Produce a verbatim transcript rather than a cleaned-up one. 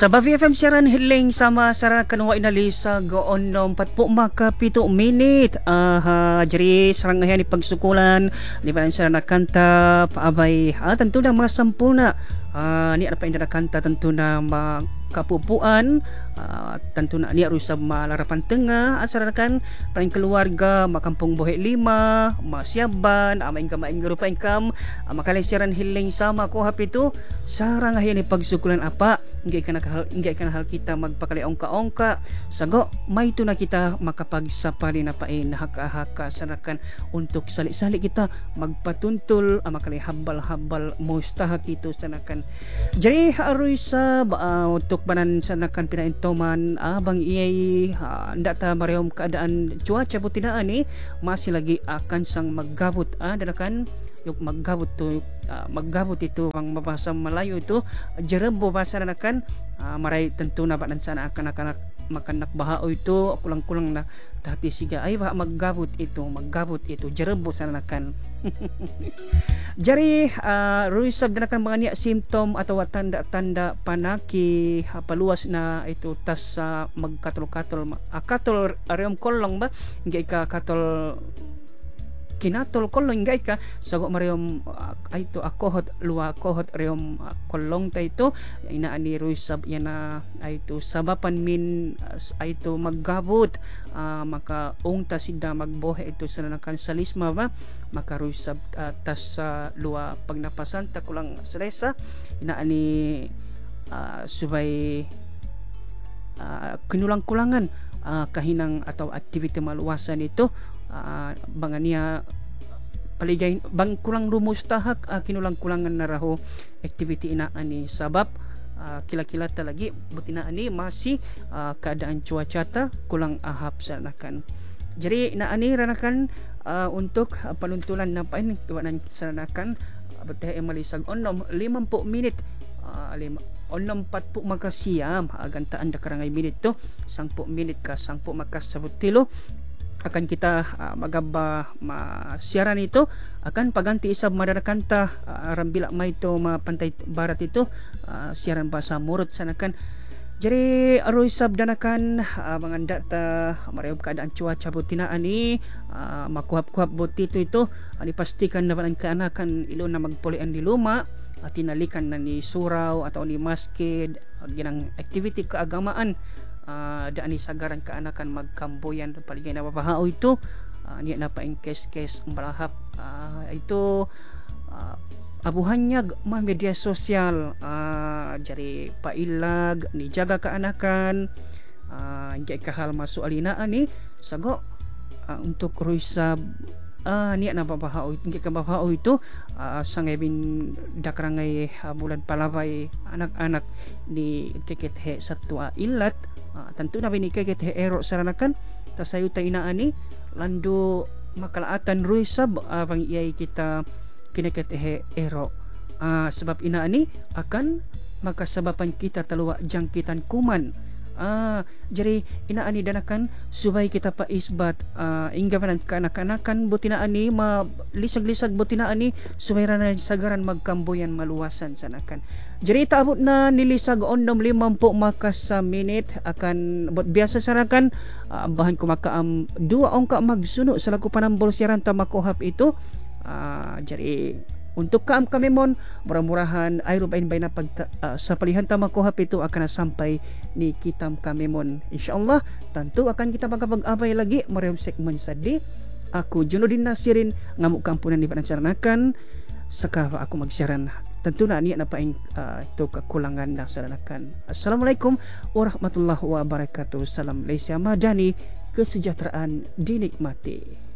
Sa Bavi F M siaran hiling sama sarana kanwa inalisa goonom patpo maka pito minit. Ah, uh, jadi sarang ngayon ni pagsukulan di banan sarana kanta paabay. Ah, tentu na mga sampuna. Ah, ni ada pa inda kanta tentu na makapupuan. Uh, tentu na ni arus sa malarapan tengah asarakan paling keluarga makampung bohe lima masyaban amain ka main grupa income uh, makalay siaran hiling sama ko hap itu sarang ayan ni pagsukulan apa ingay ka na hal ingay ka na hal kita magpakali ongka-ongka sago may ito na kita makapagsapali na pain haka-haka sarakan untuk sali-sali kita magpatuntul uh, makalay habal-habal mustaha kito sanakan jadi aroy sa uh, untuk banan sanakan pinain toman abang iyay uh, data marehom keadaan cuaca butinaan ni masih lagi akan sang maggabot ah danakan yung maggabot to uh, maggabot itu ang mabasa Malayo itu jerebo bahasa danakan uh, maray tentu na banan sana akan akan makanak bahao itu kulang-kulang na tati siga ay ba maggabot itu maggabot itu jerebo sanakan jari uh, ruisab danakan mga niya simptom atau tanda-tanda panaki uh, paluwas na itu tas uh, magkatol-katol akatol uh, areom kolong ba hindi ka katol kinatol kolong ngay ka sago mariom uh, ito akohot luwa kohot reom uh, kolong ta ito inaan ni ruisab yan na ito sabapan min uh, ito maggabot uh, maka ungta sida magbohe ito sa nanakan salisma ba maka ruisab uh, tas uh, luwa pag napasan ta kulang stresa inaan ni uh, subay uh, kinulang-kulangan uh, kahinang atau aktiviti maluwasan ito Uh, banga niya paligay bang kulang rumustahak uh, kinulang-kulangan na raho activity ina ani sabab uh, kila-kila talagi butina ani masih uh, keadaan cuaca ta kulang ahap sanakan jadi ina ani ranakan uh, untuk uh, panuntulan na pain kiwanan sanakan uh, beteh malisag onom limampu minit uh, lima onom patpu makasiyam aganta anda karangay minit to sangpu minit ka sangpu makasabutilo akan kita uh, magaba siaran itu akan paganti isab madarakanta uh, rambila may ito mapantay barat itu uh, siaran bahasa murut sanakan jadi aroy sab danakan uh, mga data marayom keadaan cuaca butinaan ni uh, makuhap-kuhap buti itu itu uh, dipastikan na ang kaanakan ilo na magpulian di luma at tinalikan na ni surau atau ni masjid uh, ginang activity keagamaan Uh, daan ni sagaran kaanakan magkamboyan paligay na mapahao ito uh, niya na pa in kes-kes malahap uh, ito uh, abuhanyag mga media sosial uh, jari pailag ni jaga kaanakan uh, hindi kahal masualinaan ni sago uh, untuk ruisab Ah, niya na babahao hindi ka babahao ito uh, sangaybin dakrangay uh, bulan palabay anak-anak ni kekethe sa tua ilat uh, tanto na binikekethe ero saranakan tasayo tayo inaani lando makalaatan ruisab uh, pang iyay kita kinekethe ero uh, sebab inaani akan makasabapan kita taluwa jangkitan kuman Ah, jadi inaani danakan subay kita pa isbat uh, inggaman kanak-kanakan butinaan ni malisag-lisag butinaan ni subay ranan sagaran magkamboyan maluwasan sanakan. Jadi taabot na nilisag onom limampu maka sa minit akan bot biasa sarakan uh, bahan ko makaam dua ongka magsuno sa laku panambol siaran ta makuhap itu uh, jadi untuk kaam kami mon murah-murahan ayro bain bain na pag uh, sa palihan ta makuhap ito akan sampai ni kitam kami mon insyaallah tentu akan kita magkapag-abay lagi marehom segmen sadi aku Junudin Nasirin ngamuk kampunan di panancaranakan saka aku magsiaran tentu na niya na paing uh, ito kakulangan na saranakan. Assalamualaikum warahmatullahi wabarakatuh. Salam Malaysia Madani, kesejahteraan dinikmati.